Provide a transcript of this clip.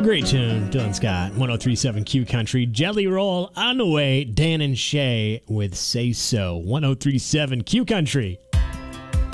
Great tune, Dylan Scott, 1037 Q Country. Jelly Roll on the way, Dan and Shay with Say So, 1037 Q Country.